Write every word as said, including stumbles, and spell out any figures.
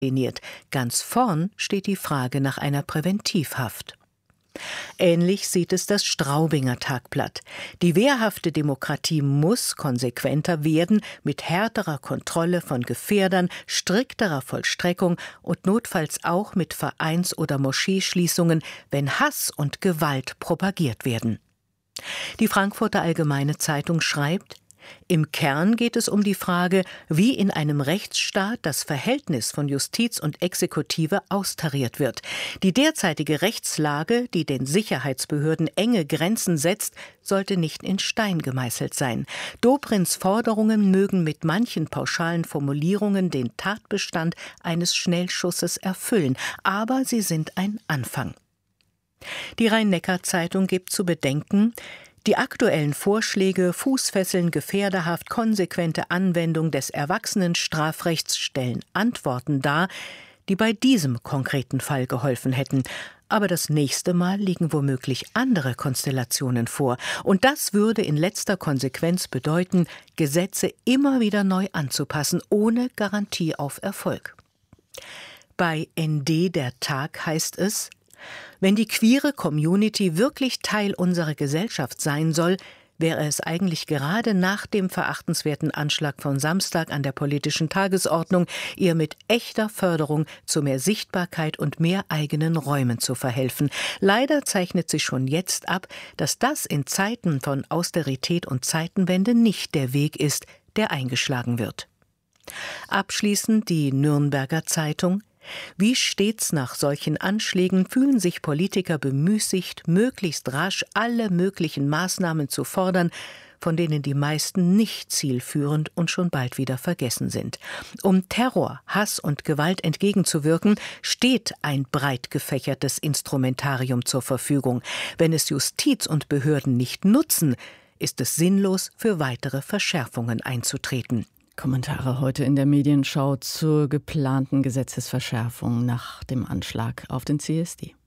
Ganz vorn steht die Frage nach einer Präventivhaft. Ähnlich sieht es das Straubinger Tagblatt. Die wehrhafte Demokratie muss konsequenter werden, mit härterer Kontrolle von Gefährdern, strikterer Vollstreckung und notfalls auch mit Vereins- oder Moscheeschließungen, wenn Hass und Gewalt propagiert werden. Die Frankfurter Allgemeine Zeitung schreibt: Im Kern geht es um die Frage, wie in einem Rechtsstaat das Verhältnis von Justiz und Exekutive austariert wird. Die derzeitige Rechtslage, die den Sicherheitsbehörden enge Grenzen setzt, sollte nicht in Stein gemeißelt sein. Dobrins Forderungen mögen mit manchen pauschalen Formulierungen den Tatbestand eines Schnellschusses erfüllen, aber sie sind ein Anfang. Die Rhein-Neckar-Zeitung gibt zu bedenken: Die aktuellen Vorschläge, Fußfesseln, Gefährderhaft, konsequente Anwendung des Erwachsenenstrafrechts stellen Antworten dar, die bei diesem konkreten Fall geholfen hätten. Aber das nächste Mal liegen womöglich andere Konstellationen vor. Und das würde in letzter Konsequenz bedeuten, Gesetze immer wieder neu anzupassen, ohne Garantie auf Erfolg. Bei N D der Tag heißt es: Wenn die queere Community wirklich Teil unserer Gesellschaft sein soll, wäre es eigentlich gerade nach dem verachtenswerten Anschlag von Samstag an der politischen Tagesordnung, ihr mit echter Förderung zu mehr Sichtbarkeit und mehr eigenen Räumen zu verhelfen. Leider zeichnet sich schon jetzt ab, dass das in Zeiten von Austerität und Zeitenwende nicht der Weg ist, der eingeschlagen wird. Abschließend die Nürnberger Zeitung: Wie stets nach solchen Anschlägen fühlen sich Politiker bemüßigt, möglichst rasch alle möglichen Maßnahmen zu fordern, von denen die meisten nicht zielführend und schon bald wieder vergessen sind. Um Terror, Hass und Gewalt entgegenzuwirken, steht ein breit gefächertes Instrumentarium zur Verfügung. Wenn es Justiz und Behörden nicht nutzen, ist es sinnlos, für weitere Verschärfungen einzutreten. Kommentare heute in der Medienschau zur geplanten Gesetzesverschärfung nach dem Anschlag auf den C S D.